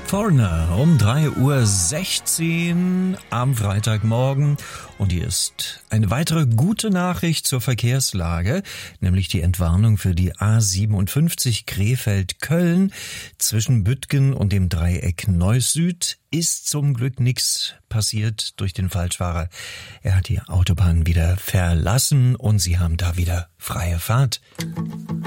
Foreigner um 3:16 Uhr am Freitagmorgen. Und hier ist eine weitere gute Nachricht zur Verkehrslage, nämlich die Entwarnung für die A57 Krefeld-Köln zwischen Büttgen und dem Dreieck Neuss Süd. Ist zum Glück nichts passiert durch den Falschfahrer. Er hat die Autobahn wieder verlassen und Sie haben da wieder freie Fahrt.